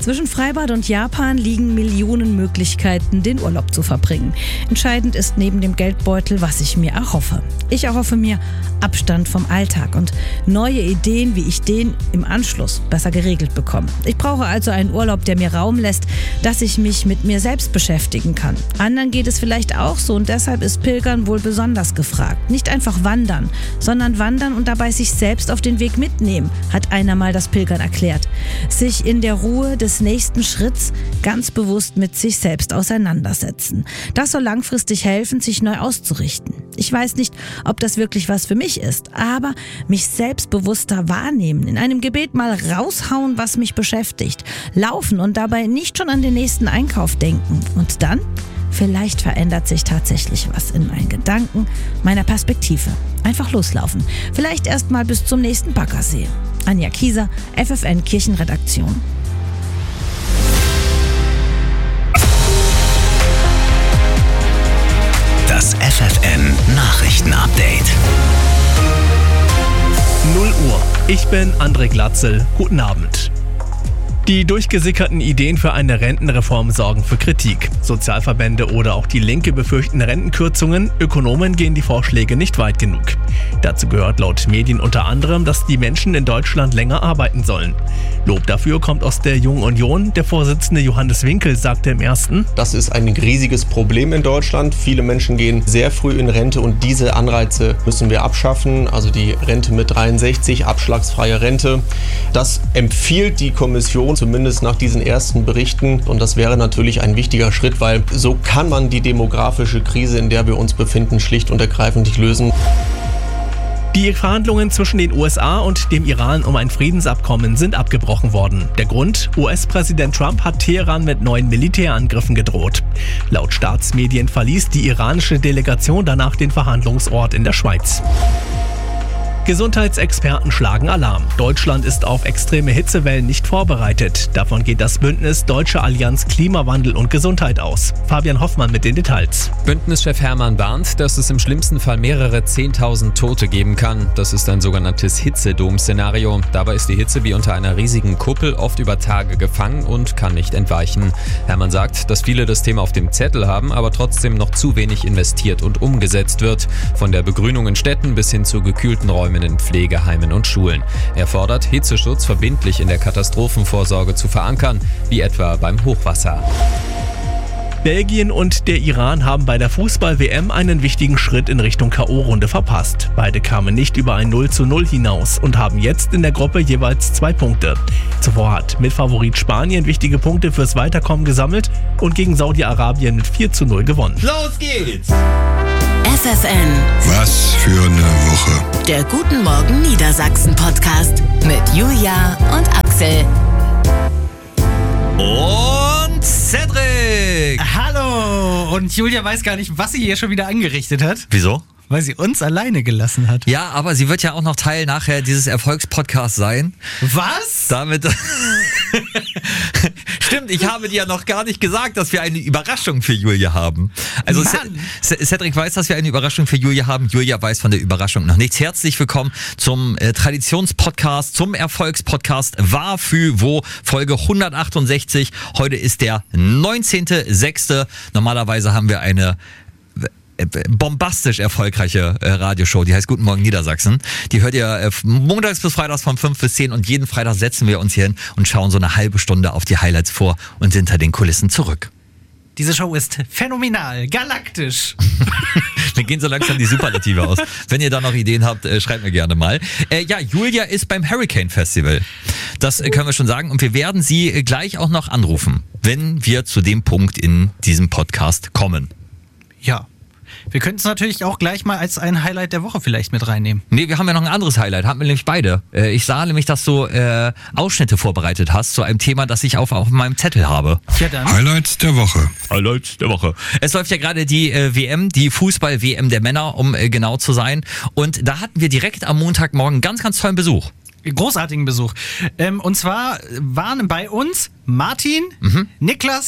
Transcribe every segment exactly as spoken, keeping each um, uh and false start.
Zwischen Freibad und Japan liegen Millionen Möglichkeiten, den Urlaub zu verbringen. Entscheidend ist neben dem Geldbeutel, was ich mir erhoffe. Ich erhoffe mir Abstand vom Alltag und neue Ideen, wie ich den im Anschluss besser geregelt bekomme. Ich brauche also einen Urlaub, der mir Raum lässt, dass ich mich mit mir selbst beschäftigen kann. Anderen geht es vielleicht auch so und deshalb ist Pilgern wohl besonders gefragt. Nicht einfach wandern, sondern wandern und dabei sich selbst auf den Weg mitnehmen, hat einer mal das Pilgern erklärt. Sich in der Ruhe des nächsten Schritts ganz bewusst mit sich selbst auseinandersetzen. Das soll langfristig helfen, sich neu auszurichten. Ich weiß nicht, ob das wirklich was für mich ist, aber mich selbstbewusster wahrnehmen, in einem Gebet mal raushauen, was mich beschäftigt, laufen und dabei nicht schon an den nächsten Einkauf denken. Und dann, vielleicht verändert sich tatsächlich was in meinen Gedanken, meiner Perspektive. Einfach loslaufen. Vielleicht erst mal bis zum nächsten Baggersee. Anja Kieser, F F N Kirchenredaktion. Das F F N Nachrichtenupdate. null Uhr. Ich bin André Glatzel. Guten Abend. Die durchgesickerten Ideen für eine Rentenreform sorgen für Kritik. Sozialverbände oder auch die Linke befürchten Rentenkürzungen. Ökonomen gehen die Vorschläge nicht weit genug. Dazu gehört laut Medien unter anderem, dass die Menschen in Deutschland länger arbeiten sollen. Lob dafür kommt aus der Jungen Union. Der Vorsitzende Johannes Winkel sagte im Ersten: Das ist ein riesiges Problem in Deutschland. Viele Menschen gehen sehr früh in Rente und diese Anreize müssen wir abschaffen. Also die Rente mit dreiundsechzig, abschlagsfreie Rente. Das empfiehlt die Kommission, zumindest nach diesen ersten Berichten. Und das wäre natürlich ein wichtiger Schritt, weil so kann man die demografische Krise, in der wir uns befinden, schlicht und ergreifend nicht lösen. Die Verhandlungen zwischen den U S A und dem Iran um ein Friedensabkommen sind abgebrochen worden. Der Grund? U S-Präsident Trump hat Teheran mit neuen Militärangriffen gedroht. Laut Staatsmedien verließ die iranische Delegation danach den Verhandlungsort in der Schweiz. Gesundheitsexperten schlagen Alarm. Deutschland ist auf extreme Hitzewellen nicht vorbereitet. Davon geht das Bündnis Deutsche Allianz Klimawandel und Gesundheit aus. Fabian Hoffmann mit den Details. Bündnischef Hermann warnt, dass es im schlimmsten Fall mehrere zehntausend Tote geben kann. Das ist ein sogenanntes Hitzedom-Szenario. Dabei ist die Hitze wie unter einer riesigen Kuppel oft über Tage gefangen und kann nicht entweichen. Hermann sagt, dass viele das Thema auf dem Zettel haben, aber trotzdem noch zu wenig investiert und umgesetzt wird. Von der Begrünung in Städten bis hin zu gekühlten Räumen in Pflegeheimen und Schulen. Er fordert, Hitzeschutz verbindlich in der Katastrophenvorsorge zu verankern, wie etwa beim Hochwasser. Belgien und der Iran haben bei der Fußball-W M einen wichtigen Schritt in Richtung K O-Runde verpasst. Beide kamen nicht über ein null zu null hinaus und haben jetzt in der Gruppe jeweils zwei Punkte. Zuvor hat Mitfavorit Spanien wichtige Punkte fürs Weiterkommen gesammelt und gegen Saudi-Arabien mit vier zu null gewonnen. Los geht's! F F N. Was für eine Woche. Der Guten Morgen Niedersachsen Podcast mit Julia und Axel. Und Cedric! Hallo! Und Julia weiß gar nicht, was sie hier schon wieder angerichtet hat. Wieso? Weil sie uns alleine gelassen hat. Ja, aber sie wird ja auch noch Teil nachher dieses Erfolgspodcasts sein. Was? Damit. Stimmt, ich habe dir ja noch gar nicht gesagt, dass wir eine Überraschung für Julia haben. Also C- Cedric weiß, dass wir eine Überraschung für Julia haben. Julia weiß von der Überraschung noch nichts. Herzlich willkommen zum äh, Traditionspodcast, zum Erfolgspodcast War für Wo, Folge hundertachtundsechzig. Heute ist der neunzehnter sechster Normalerweise haben wir eine bombastisch erfolgreiche äh, Radioshow, die heißt Guten Morgen Niedersachsen. Die hört ihr äh, montags bis freitags von fünf bis zehn und jeden Freitag setzen wir uns hier hin und schauen so eine halbe Stunde auf die Highlights vor und hinter den Kulissen zurück. Diese Show ist phänomenal, galaktisch. Mir gehen so langsam die Superlative aus. Wenn ihr da noch Ideen habt, äh, schreibt mir gerne mal. Äh, ja, Julia ist beim Hurricane Festival. Das äh, können wir schon sagen und wir werden sie äh, gleich auch noch anrufen, wenn wir zu dem Punkt in diesem Podcast kommen. Ja. Wir könnten es natürlich auch gleich mal als ein Highlight der Woche vielleicht mit reinnehmen. Nee, wir haben ja noch ein anderes Highlight, haben wir nämlich beide. Äh, ich sah nämlich, dass du äh, Ausschnitte vorbereitet hast zu einem Thema, das ich auf, auf meinem Zettel habe. Ja, dann. Highlights der Woche. Highlights der Woche. Es läuft ja gerade die äh, W M, die Fußball-W M der Männer, um äh, genau zu sein. Und da hatten wir direkt am Montagmorgen ganz, ganz tollen Besuch. Großartigen Besuch. Ähm, und zwar waren bei uns Martin, mhm. Niklas mhm.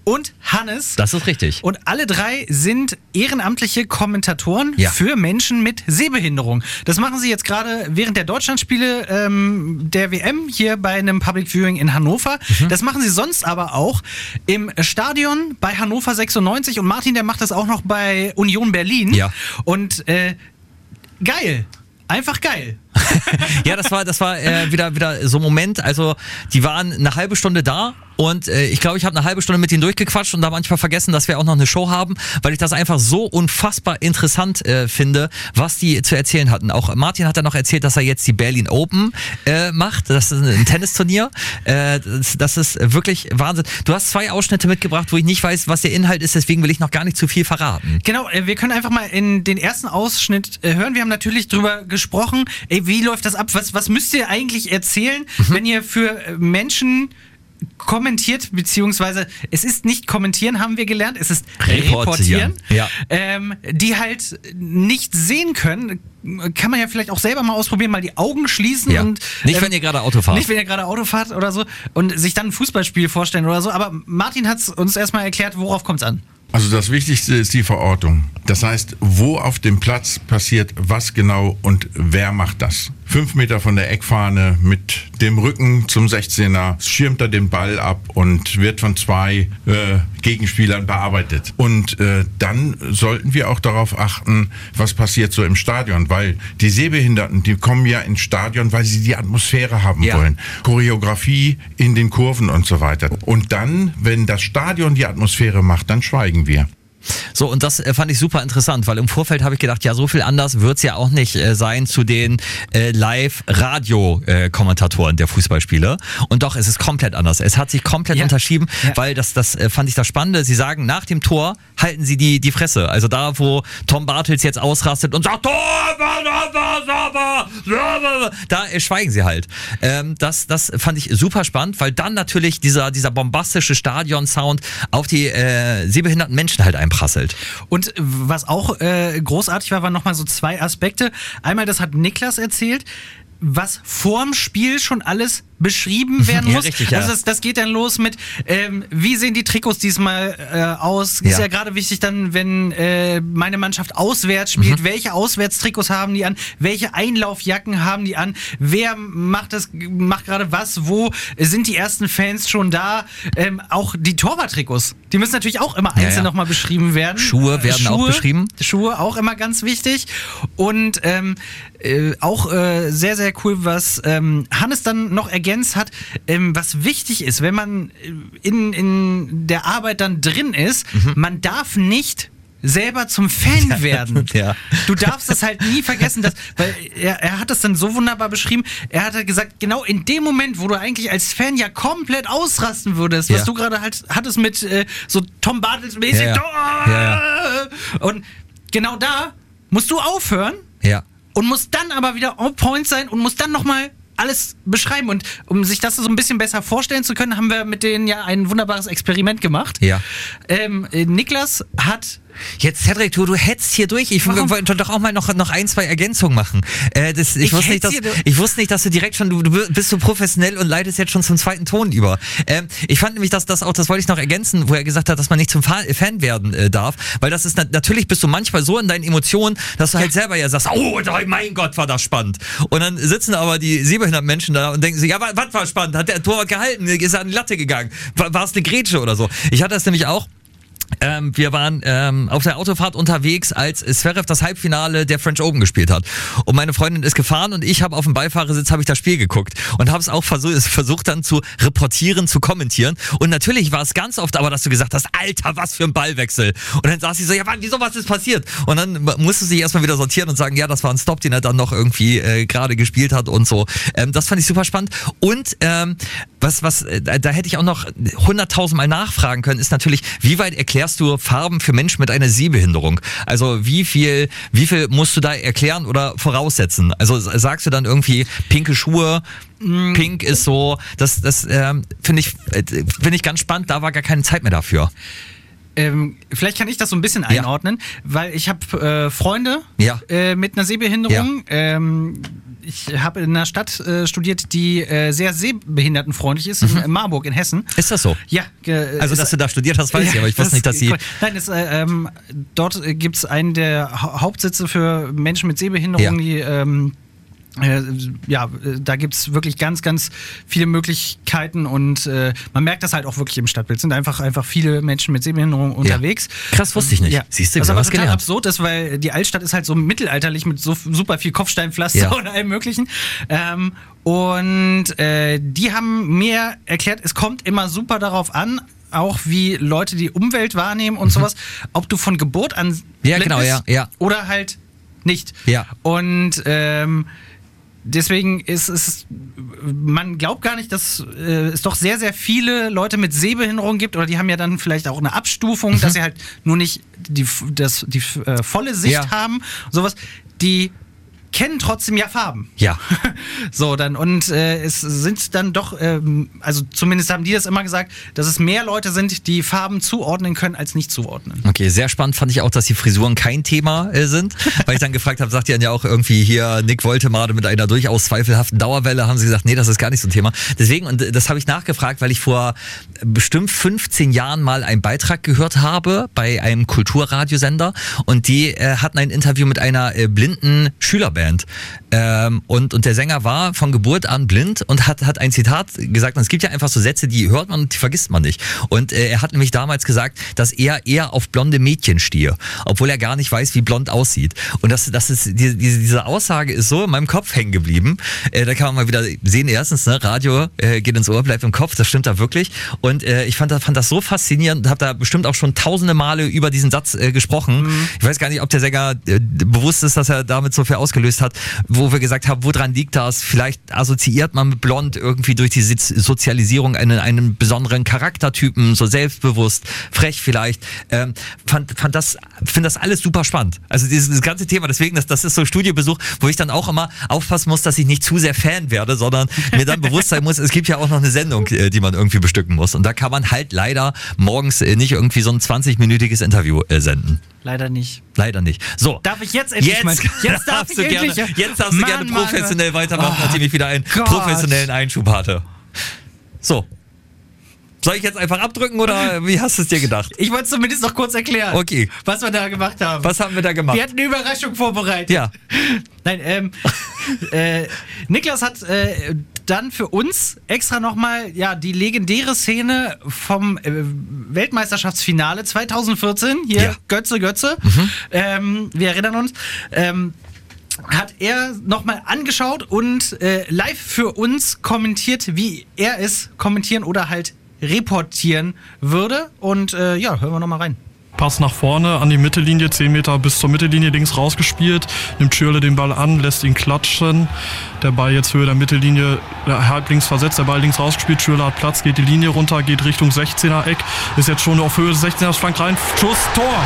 und Hannes. Das ist richtig. Und alle drei sind ehrenamtliche Kommentatoren Ja. für Menschen mit Sehbehinderung. Das machen sie jetzt gerade während der Deutschlandspiele ähm, der W M hier bei einem Public Viewing in Hannover. Mhm. Das machen sie sonst aber auch im Stadion bei Hannover sechsundneunzig. Und Martin, der macht das auch noch bei Union Berlin. Ja. Und äh, geil. Einfach geil. Ja, das war, das war äh, wieder, wieder so ein Moment. Also, die waren eine halbe Stunde da und äh, ich glaube, ich habe eine halbe Stunde mit denen durchgequatscht und da manchmal vergessen, dass wir auch noch eine Show haben, weil ich das einfach so unfassbar interessant äh, finde, was die zu erzählen hatten. Auch Martin hat ja noch erzählt, dass er jetzt die Berlin Open äh, macht. Das ist ein Tennisturnier. Äh, das, das ist wirklich Wahnsinn. Du hast zwei Ausschnitte mitgebracht, wo ich nicht weiß, was der Inhalt ist, deswegen will ich noch gar nicht zu viel verraten. Genau, äh, wir können einfach mal in den ersten Ausschnitt äh, hören. Wir haben natürlich drüber gesprochen, ey, wie läuft das ab? Was, was müsst ihr eigentlich erzählen, mhm. wenn ihr für äh, Menschen kommentiert, beziehungsweise es ist nicht kommentieren, haben wir gelernt, es ist reportieren, Reportieren. Ja. ähm, die halt nicht sehen können. Kann man ja vielleicht auch selber mal ausprobieren, mal die Augen schließen Ja. und Nicht, ähm, wenn ihr gerade Auto fahrt. Nicht, wenn ihr gerade Auto fahrt oder so und sich dann ein Fußballspiel vorstellen oder so. Aber Martin hat es uns erstmal erklärt, worauf kommt es an? Also das Wichtigste ist die Verortung. Das heißt, wo auf dem Platz passiert was genau und wer macht das? Fünf Meter von der Eckfahne mit dem Rücken zum sechzehner schirmt er den Ball ab und wird von zwei äh, Gegenspielern bearbeitet. Und äh, dann sollten wir auch darauf achten, was passiert so im Stadion, weil die Sehbehinderten, die kommen ja ins Stadion, weil sie die Atmosphäre haben Ja. wollen. Choreografie in den Kurven und so weiter. Und dann, wenn das Stadion die Atmosphäre macht, dann schweigen wir. So, und das äh, fand ich super interessant, weil im Vorfeld habe ich gedacht, ja, so viel anders wird's ja auch nicht äh, sein zu den äh, Live-Radio-Kommentatoren der Fußballspiele. Und doch, es ist komplett anders. Es hat sich komplett Ja. unterschieden, Ja. weil das, das äh, fand ich das Spannende. Sie sagen, nach dem Tor halten sie die, die Fresse. Also da, wo Tom Bartels jetzt ausrastet und sagt, Tor, da äh, schweigen sie halt. Ähm, das, das fand ich super spannend, weil dann natürlich dieser, dieser bombastische Stadion-Sound auf die äh, sehbehinderten Menschen halt einprasselt. Und was auch äh, großartig war, waren nochmal so zwei Aspekte. Einmal, das hat Niklas erzählt, was vorm Spiel schon alles beschrieben werden Ja, muss. richtig, ja. Also das, das geht dann los mit, ähm, wie sehen die Trikots diesmal äh, aus? Ist Ja. ja gerade wichtig dann, wenn äh, meine Mannschaft auswärts spielt, Mhm. welche Auswärtstrikots haben die an? Welche Einlaufjacken haben die an? Wer macht das, macht gerade was? Wo sind die ersten Fans schon da? Ähm, auch die Torwarttrikots, die müssen natürlich auch immer Ja, einzeln ja. nochmal beschrieben werden. Schuhe werden auch beschrieben. Schuhe auch immer ganz wichtig. Und ähm, äh, auch äh, sehr, sehr cool, was ähm, Hannes dann noch ergänzt hat, ähm, was wichtig ist, wenn man in, in der Arbeit dann drin ist, Mhm. man darf nicht selber zum Fan werden. Ja. Du darfst das halt nie vergessen, dass, weil er, er hat das dann so wunderbar beschrieben, er hat halt gesagt, genau in dem Moment, wo du eigentlich als Fan ja komplett ausrasten würdest, was Ja. du gerade halt hattest mit äh, so Tom Bartels mäßig, Ja, ja. Tor! Ja, Und genau da musst du aufhören Ja. und musst dann aber wieder on point sein und musst dann nochmal alles beschreiben. Und um sich das so ein bisschen besser vorstellen zu können, haben wir mit denen ja ein wunderbares Experiment gemacht. Ja. Ähm, äh, Niklas hat Jetzt, Cedric, du, du hetzt hier durch. Ich Warum? wollte doch auch mal noch, noch ein, zwei Ergänzungen machen. Äh, das, ich, Ich wusste nicht, dass, hetze hier- ich wusste nicht, dass du direkt schon, du, du bist so professionell und leitest jetzt schon zum zweiten Ton über. Ähm, ich fand nämlich, dass das auch, das wollte ich noch ergänzen, wo er gesagt hat, dass man nicht zum Fa- Fan werden äh, darf, weil das ist, na, natürlich bist du manchmal so in deinen Emotionen, dass du halt selber ja sagst, oh mein Gott, war das spannend. Und dann sitzen aber die sehbehinderten Menschen da und denken sich, ja, was, was war spannend? Hat der Torwart gehalten? Ist er an die Latte gegangen? War, war es eine Grätsche oder so? Ich hatte das nämlich auch. Ähm, wir waren ähm, auf der Autofahrt unterwegs, als Zverev das Halbfinale der French Open gespielt hat. Und meine Freundin ist gefahren und ich habe auf dem Beifahrersitz habe ich das Spiel geguckt und habe es auch versucht, versucht dann zu reportieren, zu kommentieren. Und natürlich war es ganz oft aber, dass du gesagt hast, Alter, was für ein Ballwechsel. Und dann saß sie so, ja, wieso, was ist passiert? Und dann musste sie erstmal wieder sortieren und sagen, ja, das war ein Stop, den er dann noch irgendwie äh, gerade gespielt hat und so. Ähm, das fand ich super spannend. Und ähm, was, was, äh, da hätte ich auch noch hunderttausend Mal nachfragen können, ist natürlich, wie weit erklärst du Farben für Menschen mit einer Sehbehinderung? Also wie viel, wie viel musst du da erklären oder voraussetzen? Also sagst du dann irgendwie pinke Schuhe, mm. pink ist so, das, das ähm, finde ich, äh, finde ich ganz spannend, da war gar keine Zeit mehr dafür. Ähm, vielleicht kann ich das so ein bisschen einordnen, ja. weil ich habe äh, Freunde ja. äh, mit einer Sehbehinderung. Ja. Ähm, ich habe in einer Stadt äh, studiert, die äh, sehr sehbehindertenfreundlich ist, mhm. in Marburg in Hessen. Ist das so? Ja. Äh, also, dass du da studiert hast, weiß ja, ich, aber ich wusste nicht, dass sie... Nein, es, äh, ähm, dort gibt es einen der ha- Hauptsitze für Menschen mit Sehbehinderung, ja. die... Ähm, Äh, ja, da gibt es wirklich ganz, ganz viele Möglichkeiten und äh, man merkt das halt auch wirklich im Stadtbild. Es sind einfach, einfach viele Menschen mit Sehbehinderung unterwegs. Ja. Krass, wusste ich nicht. Ja. Siehst du, was wir aber was total gelernt. absurd ist, weil die Altstadt ist halt so mittelalterlich mit so super viel Kopfsteinpflaster ja. und allem möglichen. Ähm, und äh, die haben mir erklärt, es kommt immer super darauf an, auch wie Leute die Umwelt wahrnehmen und mhm. sowas, ob du von Geburt an ja, genau, bist ja, ja. oder halt nicht. Ja. Und ähm, deswegen ist es, man glaubt gar nicht, dass äh, es doch sehr, sehr viele Leute mit Sehbehinderung gibt, oder die haben ja dann vielleicht auch eine Abstufung, mhm. dass sie halt nur nicht die, das, die äh, volle Sicht ja. haben, sowas, die kennen trotzdem ja Farben. Ja. So, dann, und äh, es sind dann doch, ähm, also zumindest haben die das immer gesagt, dass es mehr Leute sind, die Farben zuordnen können, als nicht zuordnen. Okay, sehr spannend fand ich auch, dass die Frisuren kein Thema äh, sind, weil ich dann gefragt habe, sagt ihr dann ja auch irgendwie hier, Nick Woltemade mit einer durchaus zweifelhaften Dauerwelle, haben sie gesagt, nee, das ist gar nicht so ein Thema. Deswegen, und das habe ich nachgefragt, weil ich vor bestimmt fünfzehn Jahren mal einen Beitrag gehört habe bei einem Kulturradiosender und die äh, hatten ein Interview mit einer äh, blinden Schülerband. Ähm, und, und der Sänger war von Geburt an blind und hat, hat ein Zitat gesagt, und es gibt ja einfach so Sätze, die hört man und die vergisst man nicht. Und äh, er hat nämlich damals gesagt, dass er eher auf blonde Mädchen stehe, obwohl er gar nicht weiß, wie blond aussieht. Und das, das ist, diese, diese Aussage ist so in meinem Kopf hängen geblieben. Äh, da kann man mal wieder sehen, erstens, ne, Radio äh, geht ins Ohr, bleibt im Kopf, das stimmt da wirklich. Und äh, ich fand, fand das so faszinierend, habe da bestimmt auch schon tausende Male über diesen Satz äh, gesprochen. Mhm. Ich weiß gar nicht, ob der Sänger äh, bewusst ist, dass er damit so viel ausgelöst hat, wo wir gesagt haben, woran liegt das? Vielleicht assoziiert man mit blond irgendwie durch die Sozialisierung einen, einen besonderen Charaktertypen, so selbstbewusst, frech vielleicht. Ähm, fand, fand das, finde das alles super spannend. Also dieses, dieses ganze Thema, deswegen, das, das ist so ein Studiobesuch, wo ich dann auch immer aufpassen muss, dass ich nicht zu sehr Fan werde, sondern mir dann bewusst sein muss, es gibt ja auch noch eine Sendung, die man irgendwie bestücken muss. Und da kann man halt leider morgens nicht irgendwie so ein zwanzig-minütiges Interview äh, senden. Leider nicht. Leider nicht. So. Darf ich jetzt endlich jetzt, mal, jetzt darf ich du endlich, gerne, jetzt darfst Mann, du gerne professionell Mann. weitermachen, Oh, nachdem ich wieder einen Gott. professionellen Einschub hatte. So. Soll ich jetzt einfach abdrücken oder wie hast du es dir gedacht? Ich wollte es zumindest noch kurz erklären, okay. was wir da gemacht haben. Was haben wir da gemacht? Wir hatten eine Überraschung vorbereitet. Ja. Nein, ähm, äh, Niklas hat äh, dann für uns extra nochmal ja, die legendäre Szene vom äh, Weltmeisterschaftsfinale zwanzig vierzehn, hier ja. Götze, Götze, mhm. ähm, wir erinnern uns, ähm, hat er nochmal angeschaut und äh, live für uns kommentiert, wie er es kommentieren oder halt reportieren würde. Und äh, ja, hören wir nochmal rein. Pass nach vorne an die Mittellinie, zehn Meter bis zur Mittellinie links rausgespielt, nimmt Schürrle den Ball an, lässt ihn klatschen. Der Ball jetzt Höhe der Mittellinie, halb links versetzt, der Ball links rausgespielt, Schürrle hat Platz, geht die Linie runter, geht Richtung sechzehner Eck, ist jetzt schon auf Höhe des sechzehners, flankt rein, Schuss, Tor!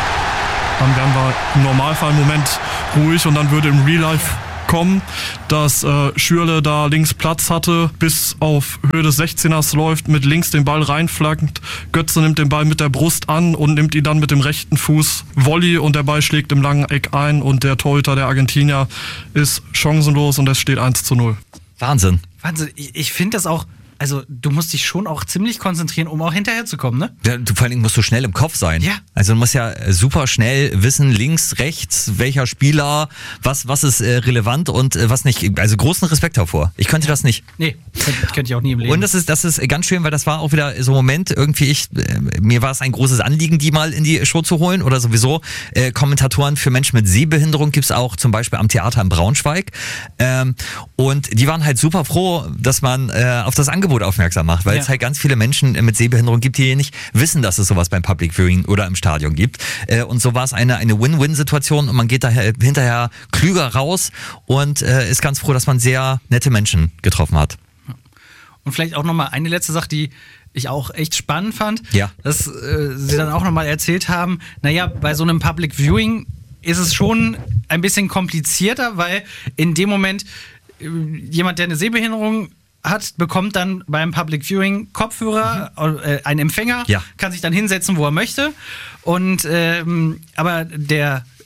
Dann wären wir im Normalfall im Moment ruhig und dann würde im Real Life kommen, dass äh, Schürrle da links Platz hatte, bis auf Höhe des sechzehners läuft, mit links den Ball reinflankt. Götze nimmt den Ball mit der Brust an und nimmt ihn dann mit dem rechten Fuß Volley und der Ball schlägt im langen Eck ein und der Torhüter der Argentinier ist chancenlos und es steht eins zu null. Wahnsinn. Wahnsinn, ich, ich finde das auch. Also du musst dich schon auch ziemlich konzentrieren, um auch hinterherzukommen, ne? Ja, du, vor allen Dingen musst du schnell im Kopf sein. Ja. Also du musst ja super schnell wissen, links, rechts, welcher Spieler, was, was ist äh, relevant und äh, was nicht. Also großen Respekt davor. Ich könnte das nicht. Nee, könnte, könnte ich auch nie im Leben. Und das ist, das ist ganz schön, weil das war auch wieder so ein Moment, irgendwie ich, äh, mir war es ein großes Anliegen, die mal in die Show zu holen oder sowieso. Äh, Kommentatoren für Menschen mit Sehbehinderung gibt's auch zum Beispiel am Theater in Braunschweig. Ähm, und die waren halt super froh, dass man äh, auf das Angebot aufmerksam macht, weil ja. es halt ganz viele Menschen mit Sehbehinderung gibt, die nicht wissen, dass es sowas beim Public Viewing oder im Stadion gibt. Äh, und so war es eine, eine Win-Win-Situation und man geht daher hinterher klüger raus und äh, ist ganz froh, dass man sehr nette Menschen getroffen hat. Und vielleicht auch nochmal eine letzte Sache, die ich auch echt spannend fand, ja. dass äh, sie dann auch nochmal erzählt haben, naja, bei so einem Public Viewing ist es schon ein bisschen komplizierter, weil in dem Moment äh, jemand, der eine Sehbehinderung hat, bekommt dann beim Public Viewing Kopfhörer, mhm. äh, einen Empfänger, ja. kann sich dann hinsetzen, wo er möchte. Und ähm, aber der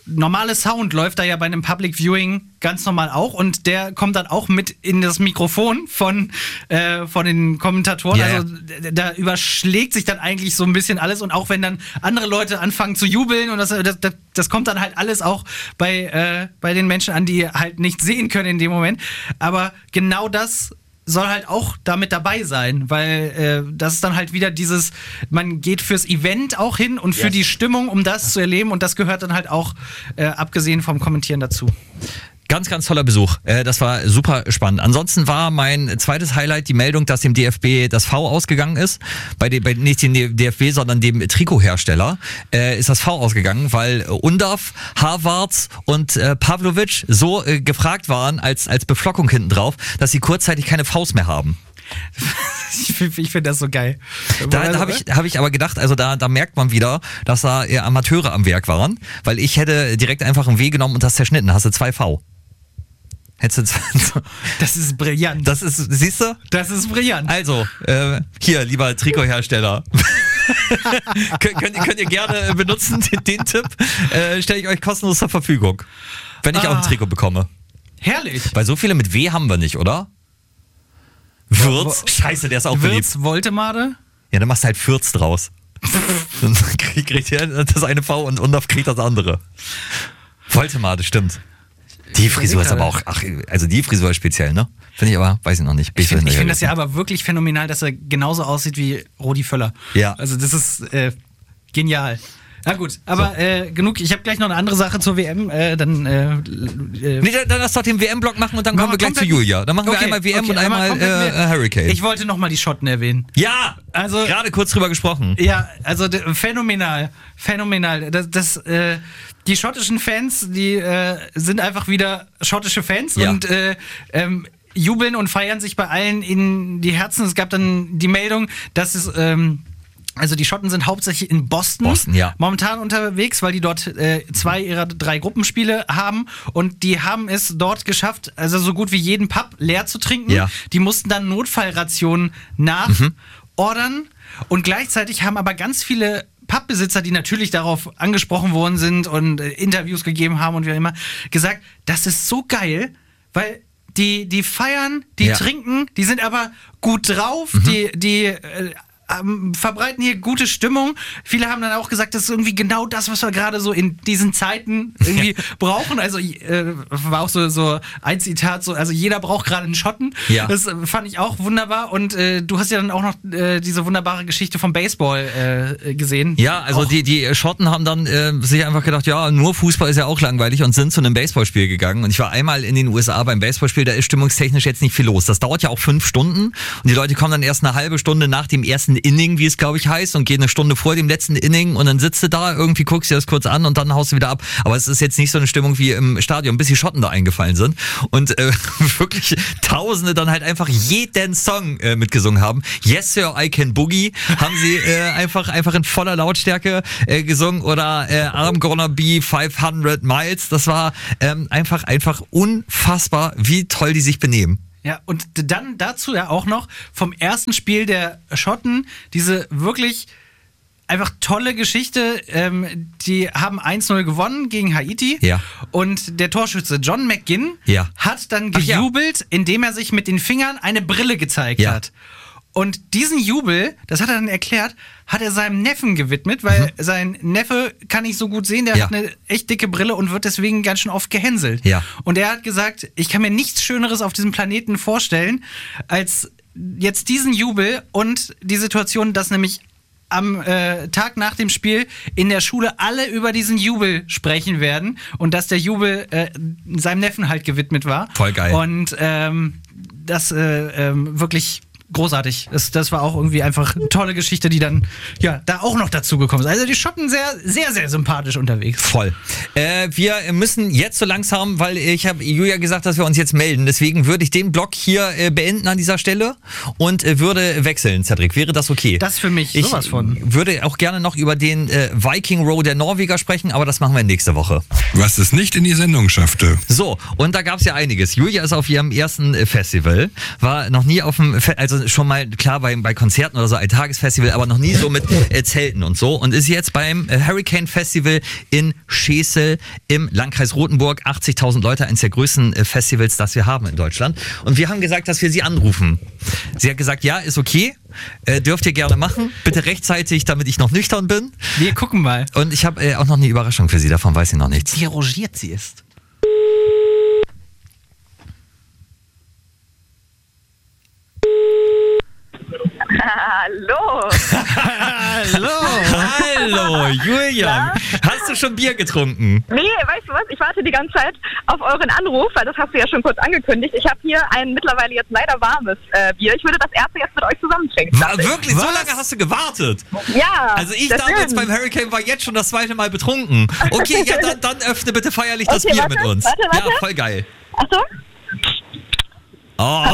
normale Sound läuft da ja bei einem Public Viewing ganz normal auch und der kommt dann auch mit in das Mikrofon von, äh, von den Kommentatoren. Ja, also da überschlägt sich dann eigentlich so ein bisschen alles und auch wenn dann andere Leute anfangen zu jubeln und das, das, das, das kommt dann halt alles auch bei, äh, bei den Menschen an, die halt nicht sehen können in dem Moment. Aber genau das soll halt auch damit dabei sein, weil äh, das ist dann halt wieder dieses, man geht fürs Event auch hin und für yes. die Stimmung, um das zu erleben und das gehört dann halt auch, äh, abgesehen vom Kommentieren dazu. Ganz, ganz toller Besuch. Das war super spannend. Ansonsten war mein zweites Highlight die Meldung, dass dem D F B das V ausgegangen ist. Bei, dem, bei nicht dem D F B, sondern dem Trikothersteller äh, ist das V ausgegangen, weil Undav, Havertz und äh, Pavlovic so äh, gefragt waren als, als Beflockung hinten drauf, dass sie kurzzeitig keine Vs mehr haben. Ich, ich finde das so geil. Da, da habe ich, hab ich aber gedacht, also da, da merkt man wieder, dass da eher Amateure am Werk waren, weil ich hätte direkt einfach ein W genommen und das zerschnitten. Hast du zwei V. Das ist brillant. Das ist, siehst du? Das ist brillant. Also, äh, hier, lieber Trikothersteller. könnt, könnt, könnt ihr gerne benutzen, den, den Tipp. Äh, stelle ich euch kostenlos zur Verfügung. Wenn ich ah, auch ein Trikot bekomme. Herrlich. Weil so viele mit W haben wir nicht, oder? Würz? Scheiße, der ist auch beliebt. Würz, Voltemade? Ja, dann machst du halt Fürz draus. Dann kriegt er das eine V und Undav kriegt das andere. Voltemade, stimmt. Die Frisur ist aber auch, ach, also die Frisur ist speziell, ne? Finde ich aber, weiß ich noch nicht. Ich finde find das ja aber wirklich phänomenal, dass er genauso aussieht wie Rudi Völler. Ja. Also das ist äh, genial. Na gut, aber so. äh, genug. Ich habe gleich noch eine andere Sache zur W M. Äh, dann, äh, äh, nee, dann lass doch den W M-Block machen und dann kommen wir gleich zu Julia. Dann machen okay, wir einmal W M okay, und einmal, einmal äh, Hurricane. Ich wollte nochmal die Schotten erwähnen. Ja, also gerade kurz drüber gesprochen. Ja, also phänomenal, phänomenal. Das, das äh, die schottischen Fans, die äh, sind einfach wieder schottische Fans ja. und äh, ähm, jubeln und feiern sich bei allen in die Herzen. Es gab dann die Meldung, dass es ähm, also die Schotten sind hauptsächlich in Boston, Boston ja. momentan unterwegs, weil die dort äh, zwei ihrer drei Gruppenspiele haben und die haben es dort geschafft, also so gut wie jeden Pub leer zu trinken. Ja. Die mussten dann Notfallrationen nachordern mhm. und gleichzeitig haben aber ganz viele Pubbesitzer, die natürlich darauf angesprochen worden sind und äh, Interviews gegeben haben und wie auch immer, gesagt, das ist so geil, weil die, die feiern, die ja. trinken, die sind aber gut drauf, mhm. die, die äh, verbreiten hier gute Stimmung. Viele haben dann auch gesagt, das ist irgendwie genau das, was wir gerade so in diesen Zeiten irgendwie brauchen. Also äh, war auch so, so ein Zitat, so, also jeder braucht gerade einen Schotten. Ja. Das äh, fand ich auch wunderbar. Und äh, du hast ja dann auch noch äh, diese wunderbare Geschichte vom Baseball äh, gesehen. Ja, also die, die Schotten haben dann äh, sich einfach gedacht, ja, nur Fußball ist ja auch langweilig und sind zu einem Baseballspiel gegangen. Und ich war einmal in den U S A beim Baseballspiel, da ist stimmungstechnisch jetzt nicht viel los. Das dauert ja auch fünf Stunden und die Leute kommen dann erst eine halbe Stunde nach dem ersten Inning, wie es glaube ich heißt, und geht eine Stunde vor dem letzten Inning und dann sitzt du da, irgendwie guckst dir das kurz an und dann haust du wieder ab. Aber es ist jetzt nicht so eine Stimmung wie im Stadion, bis die Schotten da eingefallen sind und äh, wirklich Tausende dann halt einfach jeden Song äh, mitgesungen haben. Yes Sir, I Can Boogie haben sie äh, einfach einfach in voller Lautstärke äh, gesungen oder äh, I'm Gonna Be fünfhundert Miles. Das war ähm, einfach einfach unfassbar, wie toll die sich benehmen. Ja, und dann dazu ja auch noch vom ersten Spiel der Schotten diese wirklich einfach tolle Geschichte. Ähm, die haben eins null gewonnen gegen Haiti. Ja. Und der Torschütze John McGinn ja. hat dann gejubelt, ja. indem er sich mit den Fingern eine Brille gezeigt ja. hat. Und diesen Jubel, das hat er dann erklärt, hat er seinem Neffen gewidmet, weil mhm. sein Neffe kann nicht so gut sehen, der ja. hat eine echt dicke Brille und wird deswegen ganz schön oft gehänselt. Ja. Und er hat gesagt, ich kann mir nichts Schöneres auf diesem Planeten vorstellen, als jetzt diesen Jubel und die Situation, dass nämlich am äh, Tag nach dem Spiel in der Schule alle über diesen Jubel sprechen werden und dass der Jubel äh, seinem Neffen halt gewidmet war. Voll geil. Und ähm, das äh, ähm, wirklich großartig. Das, das war auch irgendwie einfach eine tolle Geschichte, die dann ja da auch noch dazu gekommen ist. Also die Schotten sehr, sehr, sehr sympathisch unterwegs. Voll. Äh, wir müssen jetzt so langsam, weil ich habe Julia gesagt, dass wir uns jetzt melden. Deswegen würde ich den Blog hier äh, beenden an dieser Stelle und äh, würde wechseln, Cedric. Wäre das okay? Das für mich ich sowas von. Würde auch gerne noch über den äh, Viking Row der Norweger sprechen, aber das machen wir nächste Woche. Was es nicht in die Sendung schaffte. So, und da gab es ja einiges. Julia ist auf ihrem ersten Festival, war noch nie auf dem, Fe- also also schon mal klar bei, bei Konzerten oder so, ein Tagesfestival, aber noch nie so mit äh, Zelten und so. Und ist jetzt beim äh, Hurricane Festival in Schesel im Landkreis Rothenburg. achtzigtausend Leute, eines der größten äh, Festivals, das wir haben in Deutschland. Und wir haben gesagt, dass wir sie anrufen. Sie hat gesagt, ja, ist okay, äh, dürft ihr gerne machen. Bitte rechtzeitig, damit ich noch nüchtern bin. Wir gucken mal. Und ich habe äh, auch noch eine Überraschung für Sie, davon weiß sie noch nichts. Wie rogiert sie ist. Hallo. Hallo. Hallo, Julia. Hast du schon Bier getrunken? Nee, weißt du was? Ich warte die ganze Zeit auf euren Anruf, weil das hast du ja schon kurz angekündigt. Ich habe hier ein mittlerweile jetzt leider warmes äh, Bier. Ich würde das erste jetzt mit euch zusammen trinken. War, wirklich? Was? So lange hast du gewartet? Ja. Also ich damals beim Hurricane war jetzt schon das zweite Mal betrunken. Okay, ja, dann, dann öffne bitte feierlich das okay, Bier warte, mit uns. Warte, warte. Ja, voll geil. Achso. Oh,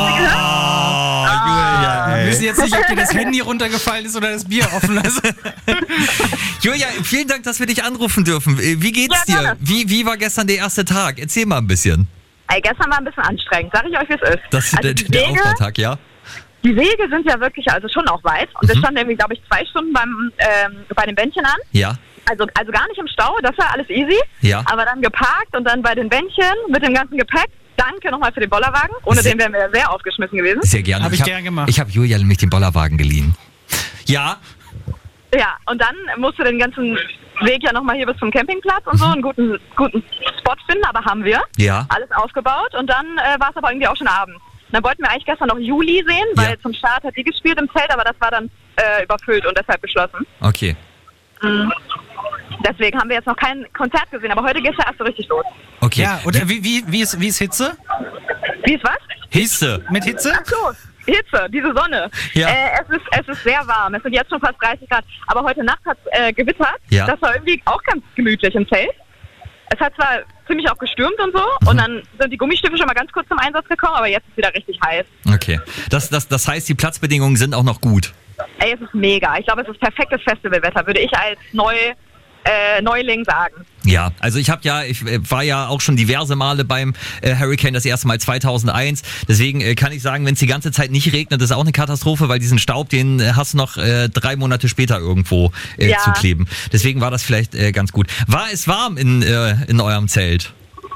Julia. Wir wissen jetzt nicht, ob dir das Handy runtergefallen ist oder das Bier offen ist. Julia, vielen Dank, dass wir dich anrufen dürfen. Wie geht's ja, dir? Wie, wie war gestern der erste Tag? Erzähl mal ein bisschen. Ey, gestern war ein bisschen anstrengend, sag ich euch, wie es ist. Das ist also der, der Aufbautag, ja? Die Wege sind ja wirklich, also schon auch weit. Und wir Mhm. standen irgendwie, glaube ich, zwei Stunden beim, ähm, bei den Bändchen an. Ja. Also, also gar nicht im Stau, das war alles easy. Ja. Aber dann geparkt und dann bei den Bändchen mit dem ganzen Gepäck. Danke nochmal für den Bollerwagen. Ohne sehr, den wären wir sehr aufgeschmissen gewesen. Sehr gerne. Hab ich, ich gern gemacht. Ich habe Julia nämlich den Bollerwagen geliehen. Ja. Ja, und dann musst du den ganzen Weg ja nochmal hier bis zum Campingplatz und so einen guten, guten Spot finden, aber haben wir. Ja. Alles aufgebaut und dann äh, war es aber irgendwie auch schon Abend. Dann wollten wir eigentlich gestern noch Juli sehen, weil Ja. zum Start hat die gespielt im Zelt, aber das war dann äh, überfüllt und deshalb geschlossen. Okay. Mhm. Deswegen haben wir jetzt noch kein Konzert gesehen, aber heute geht's ja erst so richtig los. Okay. Ja, und äh, wie, wie, wie, ist, wie ist Hitze? Wie ist was? Hitze. Mit Hitze? Ach so, Hitze, diese Sonne. Ja. Äh, es, ist, es ist sehr warm, es sind jetzt schon fast dreißig Grad, aber heute Nacht hat es äh, gewittert. Ja. Das war irgendwie auch ganz gemütlich im Zelt. Es hat zwar ziemlich auch gestürmt und so, Mhm. und dann sind die Gummistiefel schon mal ganz kurz zum Einsatz gekommen, aber jetzt ist es wieder richtig heiß. Okay. Das, das, das heißt, die Platzbedingungen sind auch noch gut. Ey, es ist mega. Ich glaube, es ist perfektes Festivalwetter, würde ich als Neu, äh, Neuling sagen. Ja, also ich habe ja, ich äh, war ja auch schon diverse Male beim äh, Hurricane, das erste Mal zweitausendeins. Deswegen äh, kann ich sagen, wenn es die ganze Zeit nicht regnet, ist auch eine Katastrophe, weil diesen Staub, den äh, hast du noch äh, drei Monate später irgendwo äh, Ja. zu kleben. Deswegen war das vielleicht äh, ganz gut. War es warm in, äh, in eurem Zelt?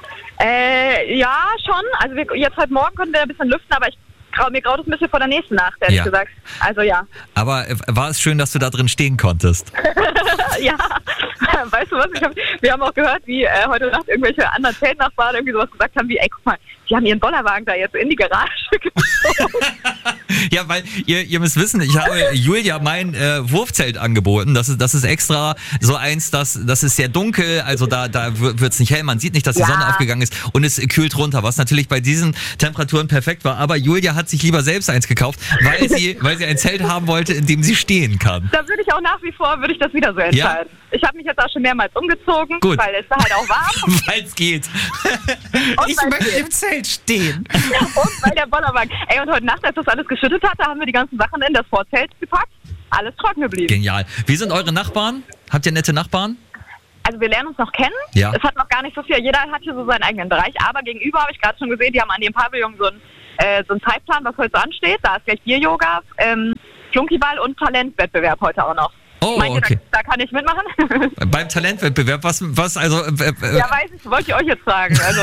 Äh, ja, schon. Also wir, jetzt heute Morgen konnten wir ein bisschen lüften, aber ich grau, mir graut es ein bisschen vor der nächsten Nacht, ehrlich Ja. gesagt. Also ja. Aber äh, war es schön, dass du da drin stehen konntest? Ja, weißt du was? Ich hab, wir haben auch gehört, wie äh, heute Nacht irgendwelche anderen Zeltnachbarn irgendwie sowas gesagt haben wie, ey, guck mal, die haben ihren Bollerwagen da jetzt in die Garage gezogen. Ja, weil ihr, ihr müsst wissen, ich habe Julia mein äh, Wurfzelt angeboten. Das ist, das ist extra so eins, das, das ist sehr dunkel, also da, da wird es nicht hell, man sieht nicht, dass die Ja. Sonne aufgegangen ist und es kühlt runter, was natürlich bei diesen Temperaturen perfekt war. Aber Julia hat sich lieber selbst eins gekauft, weil sie, weil sie ein Zelt haben wollte, in dem sie stehen kann. Da würde ich auch nach wie vor, würde ich das wieder so entscheiden. Ich habe mich jetzt auch schon mehrmals umgezogen, Gut. weil es war halt auch warm. Weil es geht. Und Ich weil- möchte im Zelt stehen. Und weil der Bollerwagen. Ey, und heute Nacht, als das alles geschüttet hatte, haben wir die ganzen Sachen in das Vorzelt gepackt. Alles trocken geblieben. Genial. Wie sind eure Nachbarn? Habt ihr nette Nachbarn? Also wir lernen uns noch kennen. Ja. Es hat noch gar nicht so viel. Jeder hat hier so seinen eigenen Bereich. Aber gegenüber habe ich gerade schon gesehen, die haben an dem Pavillon so einen, äh, so einen Zeitplan, was heute so ansteht. Da ist gleich Bier-Yoga, ähm, Flunkyball und Talentwettbewerb heute auch noch. Oh, Meint ihr, okay. da, da kann ich mitmachen? Beim Talentwettbewerb, was, was also... Äh, äh, Ja, weiß ich, wollte ich euch jetzt sagen. Also,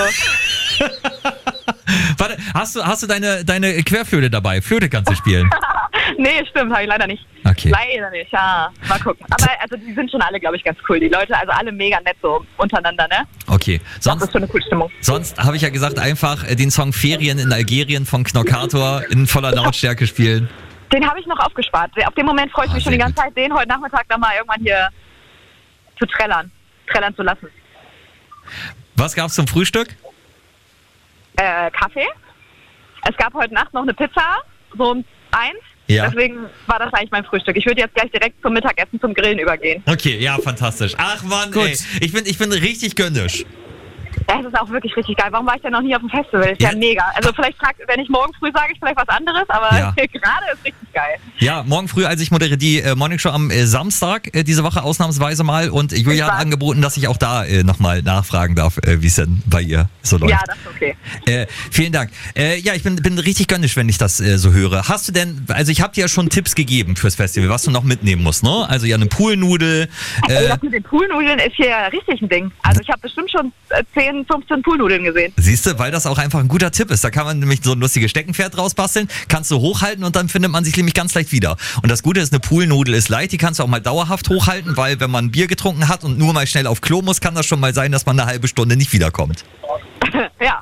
Warte, hast du, hast du deine, deine Querflöte dabei? Flöte kannst du spielen. nee, stimmt, habe ich leider nicht. Okay. Leider nicht, ja. Mal gucken. Aber also die sind schon alle, glaube ich, ganz cool. Die Leute, also alle mega nett so untereinander, ne? Okay, Das sonst, ist schon eine coole Stimmung. sonst habe ich ja gesagt, einfach äh, den Song Ferien in Algerien von Knockator in voller Lautstärke spielen. Den habe ich noch aufgespart. Auf den Moment freue ich Ah, mich schon sehr die ganze gut. Zeit, den heute Nachmittag dann mal irgendwann hier zu trällern. Trällern zu lassen. Was gab's zum Frühstück? Äh, Kaffee. Es gab heute Nacht noch eine Pizza, so um eins. Ja. Deswegen war das eigentlich mein Frühstück. Ich würde jetzt gleich direkt zum Mittagessen, zum Grillen übergehen. Okay, ja, fantastisch. Ach Mann, Gut. ey, ich bin, ich bin richtig gönnisch. Ja, es ist auch wirklich richtig geil. Warum war ich denn noch nie auf dem Festival? Ist ja, ja mega. Also vielleicht, frag, wenn ich morgen früh sage, ich vielleicht was anderes, aber ja. gerade ist richtig geil. Ja, morgen früh, als ich moderiere die äh, Morning Show am äh, Samstag, äh, diese Woche ausnahmsweise mal. Und Julia hat angeboten, dass ich auch da äh, nochmal nachfragen darf, äh, wie es denn bei ihr so läuft. Ja, das ist okay. Äh, vielen Dank. Äh, ja, ich bin, bin richtig gönnisch, wenn ich das äh, so höre. Hast du denn, also ich habe dir ja schon Tipps gegeben fürs Festival, was du noch mitnehmen musst, ne? Also ja, eine Poolnudel. Äh, Ey, das mit den Poolnudeln ist hier richtig ein Ding. Also ich habe bestimmt schon zehn, fünfzehn Poolnudeln gesehen. Siehst du, weil das auch einfach ein guter Tipp ist. Da kann man nämlich so ein lustiges Steckenpferd draus basteln, kannst du hochhalten und dann findet man sich nämlich ganz leicht wieder. Und das Gute ist, eine Poolnudel ist leicht, die kannst du auch mal dauerhaft hochhalten, weil wenn man Bier getrunken hat und nur mal schnell auf Klo muss, kann das schon mal sein, dass man eine halbe Stunde nicht wiederkommt. Ja.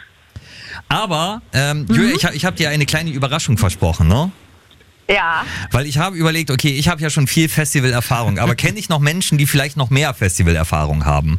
Aber, ähm, mhm. Julia, ich, ich habe dir eine kleine Überraschung versprochen, ne? Ja. Weil ich habe überlegt, okay, ich habe ja schon viel Festivalerfahrung, aber kenne ich noch Menschen, die vielleicht noch mehr Festivalerfahrung haben?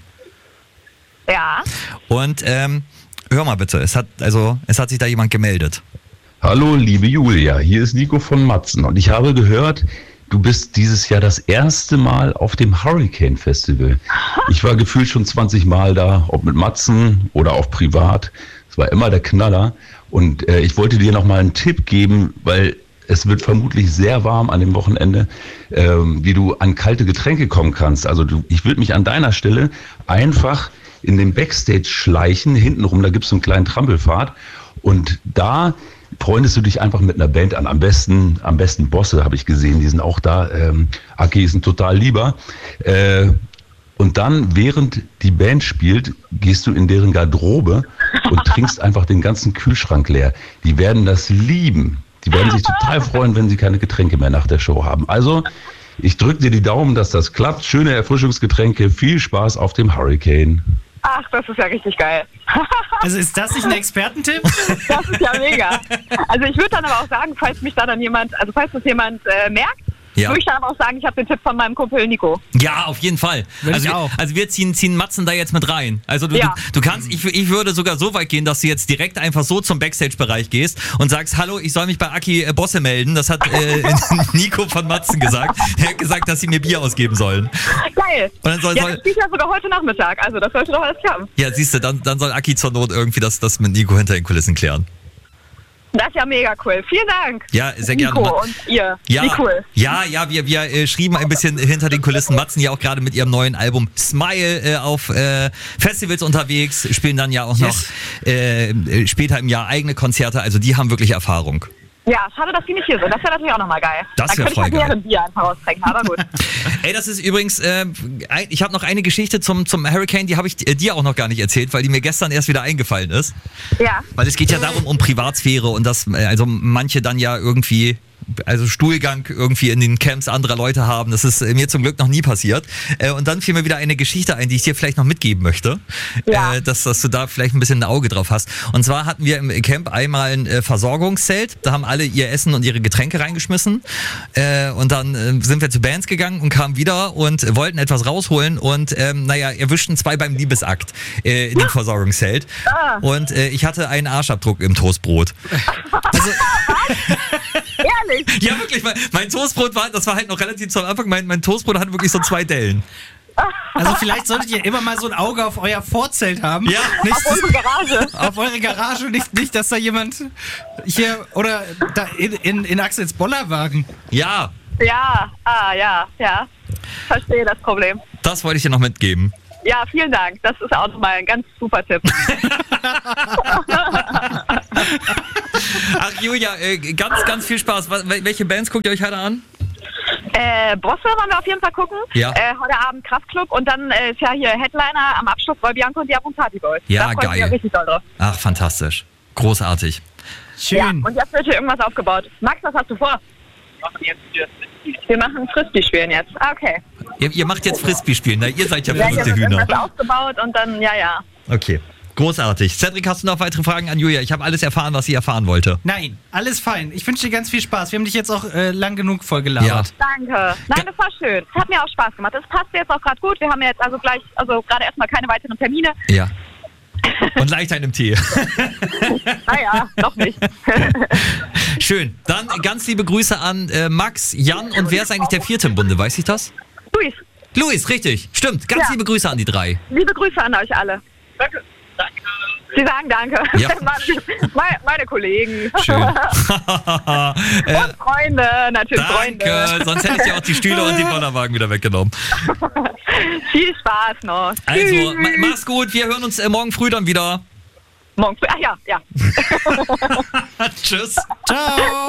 Ja. Und ähm, hör mal bitte, es hat, also, es hat sich da jemand gemeldet. Hallo, liebe Julia, hier ist Nico von Matzen und ich habe gehört, du bist dieses Jahr das erste Mal auf dem Hurricane Festival. Ich war gefühlt schon zwanzig Mal da, ob mit Matzen oder auch privat. Es war immer der Knaller und äh, ich wollte dir noch mal einen Tipp geben, weil es wird vermutlich sehr warm an dem Wochenende, ähm, wie du an kalte Getränke kommen kannst. Also du, ich würde mich an deiner Stelle einfach in den Backstage schleichen, hintenrum, da gibt es so einen kleinen Trampelpfad und da freundest du dich einfach mit einer Band an. Am besten, am besten Bosse, habe ich gesehen, die sind auch da. Ähm, Aki ist ein total lieber. Äh, und dann, während die Band spielt, gehst du in deren Garderobe und trinkst einfach den ganzen Kühlschrank leer. Die werden das lieben. Die werden sich total freuen, wenn sie keine Getränke mehr nach der Show haben. Also, ich drücke dir die Daumen, dass das klappt. Schöne Erfrischungsgetränke, viel Spaß auf dem Hurricane. Ach, das ist ja richtig geil. Also ist das nicht ein Expertentipp? Das ist ja mega. Also ich würde dann aber auch sagen, falls mich da dann jemand, also falls das jemand äh, merkt, ja. würde ich dann aber auch sagen, ich habe den Tipp von meinem Kumpel Nico. Ja, auf jeden Fall. Also wir, also wir ziehen, ziehen Matzen da jetzt mit rein. Also du, ja. du, du kannst, ich, ich würde sogar so weit gehen, dass du jetzt direkt einfach so zum Backstage-Bereich gehst und sagst, hallo, ich soll mich bei Aki äh, Bosse melden. Das hat äh, Nico von Matzen gesagt. Er hat gesagt, dass sie mir Bier ausgeben sollen. Geil. Und dann soll, ja, soll, das spielt ja sogar heute Nachmittag. Also das sollte doch alles klappen. Ja, siehst du, dann, dann soll Aki zur Not irgendwie das, das mit Nico hinter den Kulissen klären. Das ist ja mega cool. Vielen Dank. Ja, sehr gerne. Nico und ihr. Ja, wie cool. Ja, ja, wir, wir äh, schrieben ein bisschen hinter den Kulissen. Matzen ja auch gerade mit ihrem neuen Album Smile äh, auf äh, Festivals unterwegs, spielen dann ja auch yes. noch äh, später im Jahr eigene Konzerte. Also die haben wirklich Erfahrung. Ja, schade, dass die nicht hier sind. Das wäre natürlich auch nochmal geil. Das wäre voll geil. Da könnte ich Bier einfach raustrinken, aber gut. Ey, das ist übrigens, äh, ich habe noch eine Geschichte zum, zum Hurricane, die habe ich äh, dir auch noch gar nicht erzählt, weil die mir gestern erst wieder eingefallen ist. Ja. Weil es geht ja darum, um Privatsphäre und dass äh, also manche dann ja irgendwie also Stuhlgang irgendwie in den Camps anderer Leute haben. Das ist mir zum Glück noch nie passiert. Äh, und dann fiel mir wieder eine Geschichte ein, die ich dir vielleicht noch mitgeben möchte, ja. äh, dass, dass du da vielleicht ein bisschen ein Auge drauf hast. Und zwar hatten wir im Camp einmal ein äh, Versorgungszelt. Da haben alle ihr Essen und ihre Getränke reingeschmissen. Äh, und dann äh, sind wir zu Bands gegangen und kamen wieder und wollten etwas rausholen und ähm, naja, erwischten zwei beim Liebesakt äh, in dem Versorgungszelt. Ah. Und äh, ich hatte einen Arschabdruck im Toastbrot. Also, ehrlich? Ja, wirklich. Mein, mein Toastbrot war, das war halt noch relativ zu Anfang, mein, mein Toastbrot hatte wirklich so zwei Dellen. Also vielleicht solltet ihr immer mal so ein Auge auf euer Vorzelt haben. Ja. Nicht, auf unsere Garage. Auf eure Garage. Nicht, nicht, dass da jemand hier oder da in, in, in Axels Bollerwagen. Ja. Ja, ah, ja, ja. Verstehe das Problem. Das wollte ich dir noch mitgeben. Ja, vielen Dank. Das ist auch nochmal ein ganz super Tipp. Ach Julia, äh, ganz, ganz viel Spaß. Was, welche Bands guckt ihr euch heute an? Äh, Bosse wollen wir auf jeden Fall gucken. Ja. Äh, heute Abend Kraftklub und dann äh, ist ja hier Headliner am Abschluss Roy Bianco und die Party Boys. Ja, da geil. Ich mich richtig doll drauf. Ach, fantastisch. Großartig. Schön. Ja, und jetzt wird hier irgendwas aufgebaut. Max, was hast du vor? Wir machen Frisbee spielen jetzt. Ah, okay. Ihr, ihr macht jetzt Frisbee spielen, na, ihr seid ja verrückte ja, Hühner. Irgendwas aufgebaut und dann, ja, ja. Okay. Großartig. Cedric, hast du noch weitere Fragen an Julia? Ich habe alles erfahren, was sie erfahren wollte. Nein, alles fein. Ich wünsche dir ganz viel Spaß. Wir haben dich jetzt auch äh, lang genug vollgelabert. Ja. Danke. Nein, das war schön. Es hat mir auch Spaß gemacht. Das passt jetzt auch gerade gut. Wir haben jetzt also gleich, also gerade erstmal keine weiteren Termine. Ja. Und leicht einen Tee. Naja, noch nicht. Schön. Dann ganz liebe Grüße an äh, Max, Jan und wer ist eigentlich der vierte im Bunde? Weiß ich das? Luis. Luis, richtig. Stimmt. Ganz ja. liebe Grüße an die drei. Liebe Grüße an euch alle. Danke. Danke. Sie sagen danke. Ja. meine, meine Kollegen. Schön. Und Freunde, natürlich Danke, Freunde. sonst hätte ich dir auch die Stühle und den Bollerwagen wieder weggenommen. Viel Spaß noch. Also, Tschüss. ma- mach's gut, wir hören uns äh, morgen früh dann wieder. Morgen früh. Ach ja, ja. Tschüss. Ciao.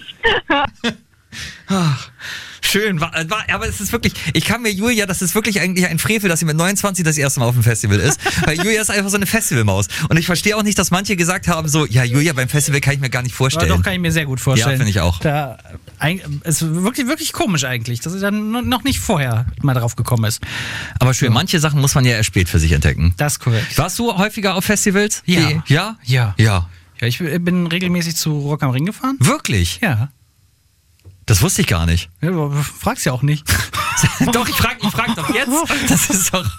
Ach, schön, war, war, aber es ist wirklich, ich kann mir Julia, das ist wirklich eigentlich ein Frevel, dass sie mit neunundzwanzig das erste Mal auf dem Festival ist, weil Julia ist einfach so eine Festivalmaus. Und ich verstehe auch nicht, dass manche gesagt haben, so, ja, Julia, beim Festival kann ich mir gar nicht vorstellen. Ja, doch, kann ich mir sehr gut vorstellen. Ja, finde ich auch. Da, ein, es ist wirklich, wirklich komisch eigentlich, dass sie dann noch nicht vorher mal drauf gekommen ist. Aber schön, manche Sachen muss man ja erst spät für sich entdecken. Das ist korrekt. Warst du häufiger auf Festivals? Ja. Die, ja? Ja. Ja. Ja, ich bin regelmäßig zu Rock am Ring gefahren. Wirklich? Ja. Das wusste ich gar nicht. Ja, aber fragst ja auch nicht. Doch, ich frag, ich frag doch jetzt. Das ist doch...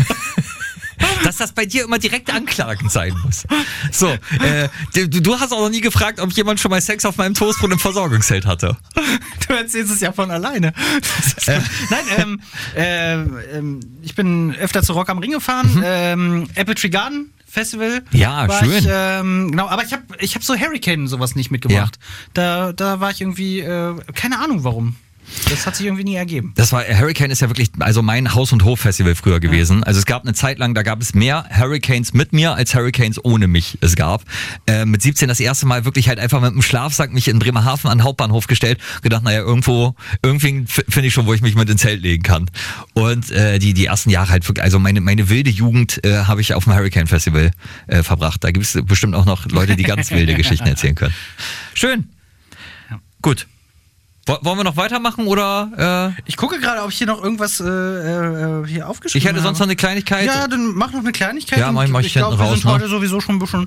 Dass das bei dir immer direkt anklagend sein muss. So, äh, du, du hast auch noch nie gefragt, ob jemand schon mal Sex auf meinem Toastbrot im Versorgungszelt hatte. Du erzählst es ja von alleine. Äh. Nein, ähm, äh, ähm, ich bin öfter zu Rock am Ring gefahren. Mhm. Ähm, Apple Tree Garden Festival. Ja, war schön. Ich, ähm, genau, aber ich habe ich hab so Hurricane und sowas nicht mitgemacht. Ja. Da, da war ich irgendwie, äh, keine Ahnung warum. Das hat sich irgendwie nie ergeben. Das war, Hurricane ist ja wirklich, also mein Haus- und Hof-Festival früher gewesen. Ja. Also es gab eine Zeit lang, da gab es mehr Hurricanes mit mir, als Hurricanes ohne mich es gab. Äh, mit siebzehn das erste Mal wirklich halt einfach mit einem Schlafsack mich in Bremerhaven an den Hauptbahnhof gestellt, gedacht, naja, irgendwo, irgendwie finde ich schon, wo ich mich mit ins Zelt legen kann. Und äh, die, die ersten Jahre halt wirklich, also meine, meine wilde Jugend äh, habe ich auf dem Hurricane-Festival äh, verbracht. Da gibt es bestimmt auch noch Leute, die ganz wilde Geschichten erzählen können. Schön. Gut. Wollen wir noch weitermachen oder? Äh? Ich gucke gerade, ob ich hier noch irgendwas äh, äh, hier aufgeschrieben habe. Ich hätte sonst noch eine Kleinigkeit. Ja, dann mach noch eine Kleinigkeit. Ja, mach ich, mach ich, ich hinten glaub, raus. Wir sind heute sowieso schon ein bisschen...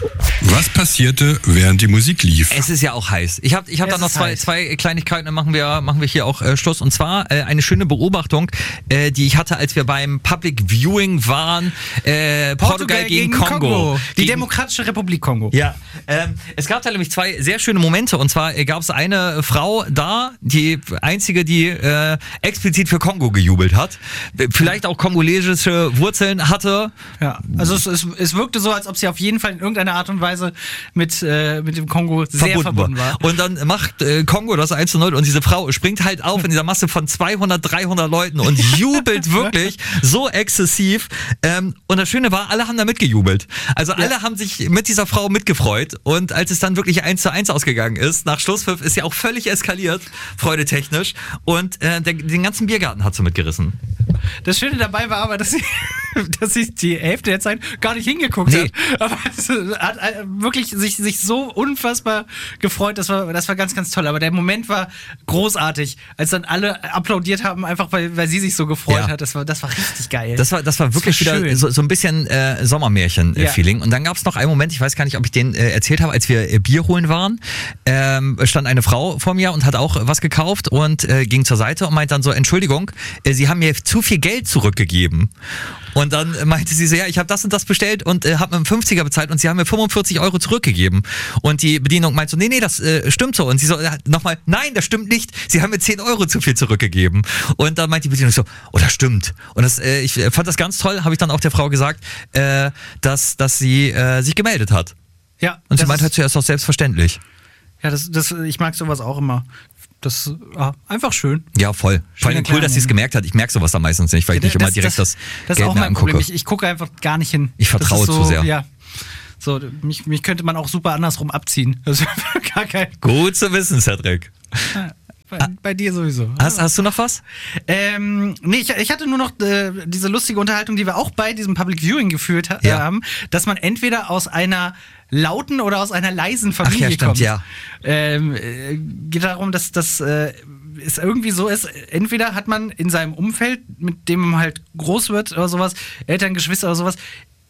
Was passierte, während die Musik lief? Es ist ja auch heiß. Ich habe ich hab da noch zwei, zwei Kleinigkeiten, dann machen wir, machen wir hier auch äh, Schluss. Und zwar äh, eine schöne Beobachtung, äh, die ich hatte, als wir beim Public Viewing waren. Äh, Portugal, Portugal gegen, gegen Kongo. Kongo. Die gegen, Demokratische Republik Kongo. Ja. Ähm, es gab da nämlich zwei sehr schöne Momente. Und zwar äh, gab es eine Frau da, die einzige, die äh, explizit für Kongo gejubelt hat. Vielleicht auch kongolesische Wurzeln hatte. Ja, also es, es, es wirkte so, als ob sie auf jeden Fall in irgendeiner Art und Weise mit, äh, mit dem Kongo sehr verbunden, verbunden war. Und dann macht äh, Kongo das eins zu null und diese Frau springt halt auf in dieser Masse von zweihundert, dreihundert Leuten und jubelt wirklich so exzessiv. Ähm, und das Schöne war, alle haben da mitgejubelt. Also alle ja. haben sich mit dieser Frau mitgefreut. Und als es dann wirklich eins zu eins ausgegangen ist, nach Schlusspfiff ist sie auch völlig eskaliert, freudetechnisch. Und äh, der, den ganzen Biergarten hat sie mitgerissen. Das Schöne dabei war aber, dass sie, dass sie die Hälfte der Zeit gar nicht hingeguckt nee. hat. Aber es hat wirklich sich, sich so unfassbar gefreut. Das war, das war ganz, ganz toll. Aber der Moment war großartig, als dann alle applaudiert haben, einfach weil, weil sie sich so gefreut ja. hat. Das war, das war richtig geil. Das war, das war wirklich das war wieder so, so ein bisschen äh, Sommermärchen-Feeling. Ja. Und dann gab es noch einen Moment, ich weiß gar nicht, ob ich den äh, erzählt habe, als wir äh, Bier holen waren, ähm, stand eine Frau vor mir und hat auch was gekauft und äh, ging zur Seite und meint dann so, Entschuldigung, äh, Sie haben mir zu viel Geld zurückgegeben. Und dann meinte sie so, ja, ich habe das und das bestellt und äh, habe mit einem fünfziger bezahlt und sie haben mir fünfundvierzig Euro zurückgegeben. Und die Bedienung meinte so, nee, nee, das äh, stimmt so. Und sie so, äh, nochmal, nein, das stimmt nicht. Sie haben mir zehn Euro zu viel zurückgegeben. Und dann meinte die Bedienung so, oh, das stimmt. Und das, äh, ich fand das ganz toll, habe ich dann auch der Frau gesagt, äh, dass, dass sie äh, sich gemeldet hat. Ja. Und sie meinte halt zuerst auch selbstverständlich. Ja, das, das, ich mag sowas auch immer. Das ist ah, einfach schön. Ja, voll. Vor allem cool, dass sie es gemerkt hat. Ich merke sowas da meistens nicht, weil ich nicht das, immer direkt das, das, das Geld ist auch mein Problem. Ich, ich gucke einfach gar nicht hin. Ich vertraue so, zu sehr. Ja. So, mich, mich könnte man auch super andersrum abziehen. Das ist gar kein Gut zu wissen, Cedric. Ja, bei, ah. bei dir sowieso. Hast, hast du noch was? Ähm, nee, ich, ich hatte nur noch äh, diese lustige Unterhaltung, die wir auch bei diesem Public Viewing geführt ha- ja. haben, dass man entweder aus einer lauten oder aus einer leisen Familie Ach ja, stimmt, kommt. Ja. Ähm, äh, geht darum, dass das äh, es irgendwie so ist, entweder hat man in seinem Umfeld, mit dem man halt groß wird oder sowas, Eltern, Geschwister oder sowas,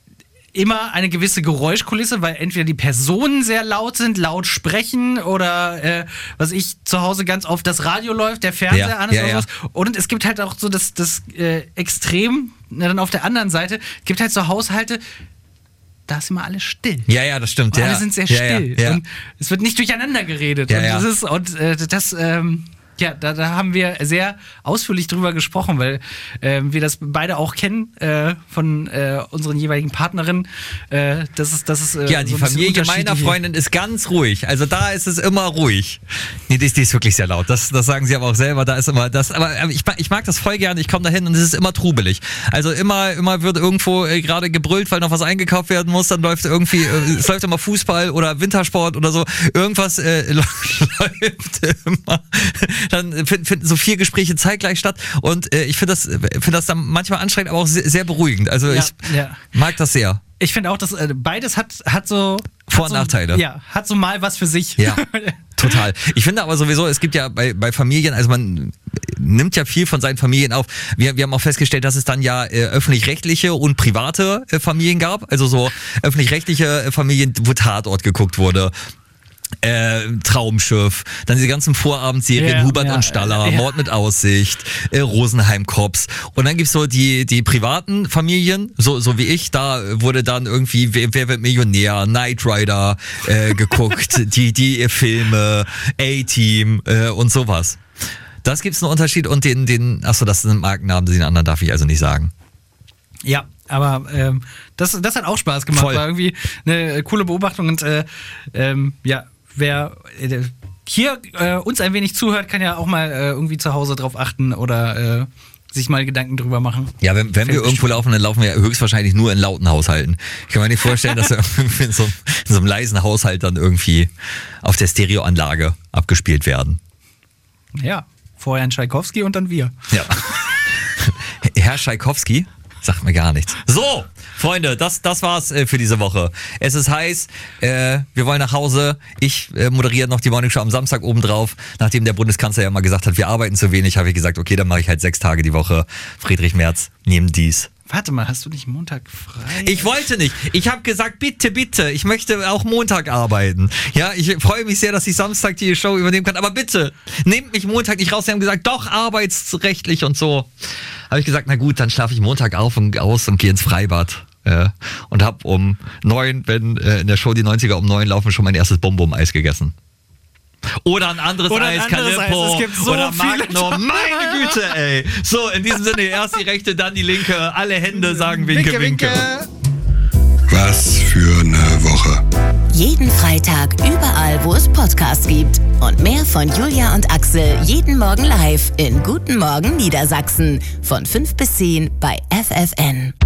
immer eine gewisse Geräuschkulisse, weil entweder die Personen sehr laut sind, laut sprechen oder äh, was ich zu Hause ganz oft das Radio läuft, der Fernseher ja, an ist ja, oder ja. sowas. Und es gibt halt auch so das, das äh, Extrem, na, dann auf der anderen Seite, gibt halt so Haushalte, da ist immer alles still. Ja, ja, das stimmt. Und ja. alle sind sehr ja, still. Ja, ja. Und es wird nicht durcheinander geredet. Ja, und ja. das ist, und äh, das, ähm, Ja, da, da haben wir sehr ausführlich drüber gesprochen, weil äh, wir das beide auch kennen äh, von äh, unseren jeweiligen Partnerinnen. Äh, das ist, das ist, äh, ja, die so ein bisschen Familie meiner unterschiedliche- Freundin ist ganz ruhig. Also da ist es immer ruhig. Nee, die, ist- die ist wirklich sehr laut. Das, das sagen sie aber auch selber. Da ist immer das. Aber ich, mag- ich mag das voll gerne. Ich komme da hin und es ist immer trubelig. Also immer, immer wird irgendwo äh, gerade gebrüllt, weil noch was eingekauft werden muss. Dann läuft irgendwie, äh, es läuft immer Fußball oder Wintersport oder so. Irgendwas äh, läuft immer. Dann finden find so vier Gespräche zeitgleich statt. Und äh, ich finde das, finde das dann manchmal anstrengend, aber auch sehr, sehr beruhigend. Also Ja, ich ja. mag das sehr. Ich finde auch, dass äh, beides hat, hat so... Vor- hat und so, Nachteile. Ja, hat so mal was für sich. Ja, total. Ich finde aber sowieso, es gibt ja bei, bei Familien, also man nimmt ja viel von seinen Familien auf. Wir, wir haben auch festgestellt, dass es dann ja äh, öffentlich-rechtliche und private äh, Familien gab. Also so öffentlich-rechtliche äh, Familien, wo Tatort geguckt wurde. Äh, Traumschiff, dann diese ganzen Vorabendserien, Ja, Hubert ja, und Staller, ja. Mord mit Aussicht, äh, Rosenheim Cops. Und dann gibt's so die, die privaten Familien, so, so wie ich, da wurde dann irgendwie Wer, Wer wird Millionär, Knight Rider äh, geguckt, die, die Filme, A-Team äh, und sowas. Das gibt's einen Unterschied und den, den, achso, das sind Markennamen, den anderen darf ich also nicht sagen. Ja, aber ähm, das, das hat auch Spaß gemacht. Voll. War irgendwie eine coole Beobachtung und äh, ähm, ja, wer äh, hier äh, uns ein wenig zuhört, kann ja auch mal äh, irgendwie zu Hause drauf achten oder äh, sich mal Gedanken drüber machen. Ja, wenn, wenn wir irgendwo laufen, dann laufen wir höchstwahrscheinlich nur in lauten Haushalten. Ich kann mir nicht vorstellen, dass wir irgendwie in so, in so einem leisen Haushalt dann irgendwie auf der Stereoanlage abgespielt werden. Ja, vorher ein Tschaikowski und dann wir. Ja. Herr Tschaikowski? Sagt mir gar nichts. So, Freunde, das, das war's äh, für diese Woche. Es ist heiß, äh, wir wollen nach Hause. Ich äh, moderiere noch die Morning Show am Samstag obendrauf. Nachdem der Bundeskanzler ja mal gesagt hat, wir arbeiten zu wenig, habe ich gesagt, okay, dann mache ich halt sechs Tage die Woche. Friedrich Merz, nehmen dies. Warte mal, hast du nicht Montag frei? Ich wollte nicht. Ich habe gesagt, bitte, bitte, ich möchte auch Montag arbeiten. Ja, ich freue mich sehr, dass ich Samstag die Show übernehmen kann. Aber bitte, nehmt mich Montag nicht raus. Sie haben gesagt, doch, arbeitsrechtlich und so. Habe ich gesagt, na gut, dann schlafe ich Montag auf und aus und gehe ins Freibad. Äh, und habe um neun, wenn äh, in der Show die neunziger um neun laufen, schon mein erstes Bum-Bum-Eis gegessen. Oder ein anderes Oder ein Eis, anderes Calippo, Eis. Es gibt so oder viele Magnum. Meine Güte, ey. So, in diesem Sinne, erst die rechte, dann die linke. Alle Hände sagen Winke, Winke. Was für eine Woche. Jeden Freitag überall, wo es Podcasts gibt. Und mehr von Julia und Axel jeden Morgen live in Guten Morgen Niedersachsen. Von fünf bis zehn bei F F N.